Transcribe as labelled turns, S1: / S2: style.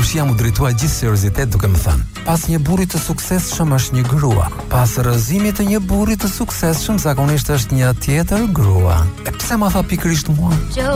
S1: Dikush jam u drejtuar gjithë seriozitet duke më thënë: pas një burri të suksesshëm është një grua. Pas rrëzimit të një burri të suksesshëm zakonisht është një tjetër grua. E pse ma tha pikërisht mua?